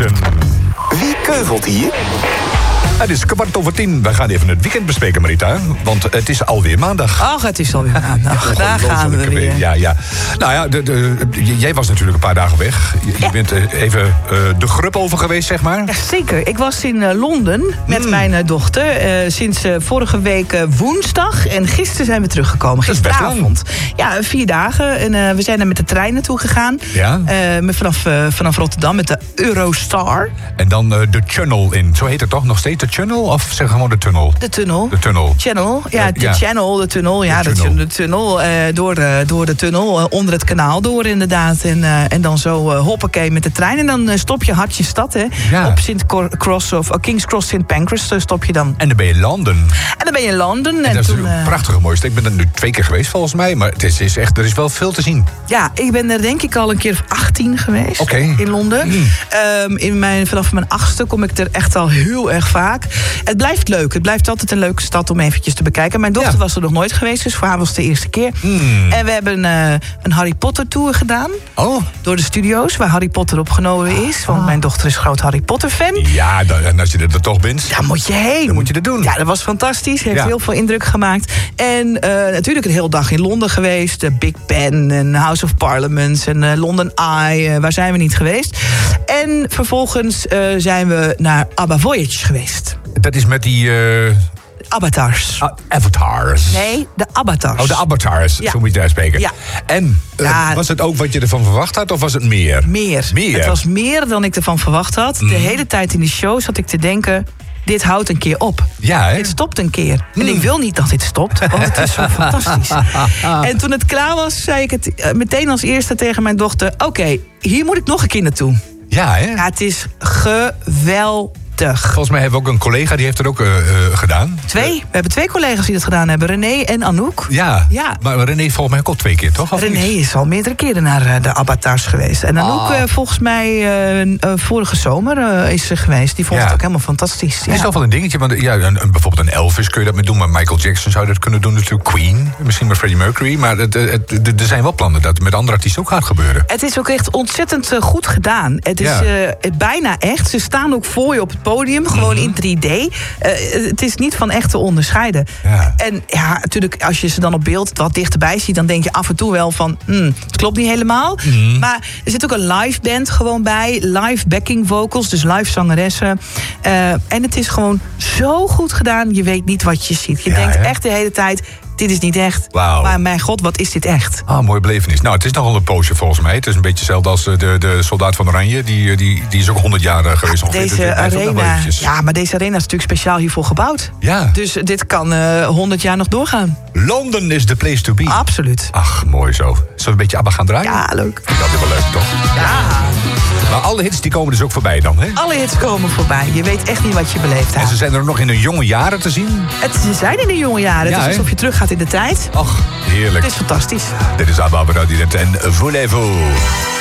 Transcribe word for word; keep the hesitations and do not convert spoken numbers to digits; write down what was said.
Station. Wie keuvelt hier? Het is kwart over tien. We gaan even het weekend bespreken, Marita. Want het is alweer maandag. Ach, het is alweer maandag. Daar gaan we weer. Ja, ja. Nou ja, de, de, de, jij was natuurlijk een paar dagen weg. Je, Ja. je bent uh, even uh, de grup over geweest, zeg maar. Ja, zeker. Ik was in uh, Londen met Mm. mijn uh, dochter. Uh, sinds uh, vorige week uh, woensdag. En gisteren zijn we teruggekomen. Dat is best Gisteravond. Ja, vier dagen. En uh, we zijn er met de trein naartoe gegaan. Ja. Uh, met vanaf, uh, vanaf Rotterdam met de Eurostar. En dan uh, de Channel in. Zo heet het toch nog steeds, de Channel? Of zeg gewoon de tunnel? De tunnel. De tunnel. Channel, ja, Uh, de ja. channel, de tunnel. Ja, De de tunnel. tunnel, de tunnel uh, door, uh, door de tunnel, uh, onder het kanaal door inderdaad. En, uh, en dan zo uh, hoppakee met de trein. En dan uh, stop je Hartje Stad, hè. Ja. Op Sint Cross of uh, King's Cross Saint Pancras uh, stop je dan. En dan ben je in Londen. En dan ben je in Londen. En, En, dat is toen, natuurlijk een uh, prachtige mooie stad. Ik ben er nu twee keer geweest volgens mij. Maar het is, is echt, er is wel veel te zien. ja, ik ben er denk ik al een keer of achttien geweest. Oké. In Londen. Mm. Um, in mijn, vanaf mijn achtste kom ik er echt al heel erg vaak. Het blijft leuk. Het blijft altijd een leuke stad om eventjes te bekijken. Mijn dochter Ja. was er nog nooit geweest, dus voor haar was het de eerste keer. Mm. En we hebben uh, een Harry Potter tour gedaan. Oh. Door de studio's waar Harry Potter opgenomen is. Want mijn dochter is groot Harry Potter fan. Ja, dan, en als je er toch bent, Daar moet je heen. dan moet je dat doen. Ja, dat was fantastisch. Heeft Ja. heel veel indruk gemaakt. En uh, natuurlijk een hele dag in Londen geweest. De Big Ben en House of Parliament en uh, London Eye. Uh, waar zijn we niet geweest? En vervolgens uh, zijn we naar Abba Voyage geweest. Dat is met die uh, Avatars. a- avatars. Nee, de Avatars. Oh, de avatars, Ja. zo moet je daar spreken. Ja. En, uh, Ja. was het ook wat je ervan verwacht had, of was het meer? Meer. Meer? Het was meer dan ik ervan verwacht had. De hele tijd in de show zat ik te denken, dit houdt een keer op. Ja, hè? Dit stopt een keer. En Mm. ik wil niet dat dit stopt, want het is zo fantastisch. En toen het klaar was, zei ik het uh, meteen als eerste tegen mijn dochter, oké, hier moet ik nog een keer naartoe. Ja, hè? Ja, het is geweldig. Volgens mij hebben we ook een collega die heeft het ook uh, uh, gedaan. Twee. We hebben twee collega's die dat gedaan hebben. René en Anouk. Ja. Ja. Maar René volgens mij ook al twee keer, toch? Of René niet? is al meerdere keren naar uh, de Avatars geweest. En Anouk, Ah. uh, volgens mij uh, uh, vorige zomer uh, is ze geweest. Die vond Ja. het ook helemaal fantastisch. Het is Ja. toch wel een dingetje, want ja, een, een, bijvoorbeeld een Elvis kun je dat mee doen, maar Michael Jackson zou dat kunnen doen, natuurlijk Queen, misschien met Freddie Mercury, maar het, het, het, er zijn wel plannen dat het met andere artiesten ook gaat gebeuren. Het is ook echt ontzettend uh, goed gedaan. Het is Ja. uh, bijna echt. Ze staan ook voor je op het podium, gewoon in drie D. Uh, het is niet van echt te onderscheiden. Ja. En ja, natuurlijk, als je ze dan op beeld wat dichterbij ziet, dan denk je af en toe wel van, hmm, het klopt niet helemaal. Maar er zit ook een live band gewoon bij, live backing vocals, dus live zangeressen. Uh, en het is gewoon zo goed gedaan. Je weet niet wat je ziet. Je Ja, denkt hè? echt de hele tijd, dit is niet echt. Wauw. Maar mijn god, wat is dit echt? Ah, mooie belevenis. Nou, het is nogal een poosje volgens mij. Het is een beetje hetzelfde als eh, de, de Soldaat van Oranje. Die, die, die is ook honderd jaar eh, geweest ongeveer. Dus Deze dit blijft ook nog wel arena, eventjes. ja, maar deze arena is natuurlijk speciaal hiervoor gebouwd. Ja. Dus dit kan eh, honderd jaar nog doorgaan. Londen is the place to be. Absoluut. Ach, mooi zo. Zullen we een beetje ABBA gaan draaien? Ja, leuk. Dat is wel leuk, toch? Ja. Maar alle hits die komen dus ook voorbij dan, hè? Alle hits komen voorbij. Je weet echt niet wat je beleeft En hebt. ze zijn er nog in hun jonge jaren te zien. Het, ze zijn in de jonge jaren. Ja, het is hè? alsof je teruggaat in de tijd. Ach, heerlijk. Het is fantastisch. Dit is ABBA en Voulez-vous.